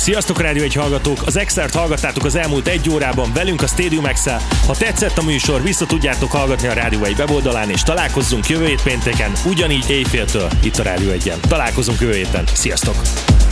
Sziasztok Rádió 1 hallgatók! Az Extert hallgattátok az elmúlt 1 órában velünk a Stadium X-el. Ha tetszett a műsor, vissza tudjátok hallgatni a Rádió 1 weboldalán, és találkozzunk jövő hét pénteken, ugyanígy éjféltől itt a Rádió 1-en. Találkozunk jövő héten. Sziasztok!